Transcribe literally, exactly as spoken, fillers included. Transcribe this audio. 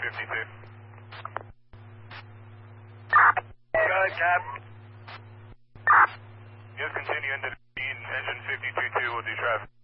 fifty-two. Go ahead, Cap. Yes, continue into the engine fifty-two two, we'll do traffic.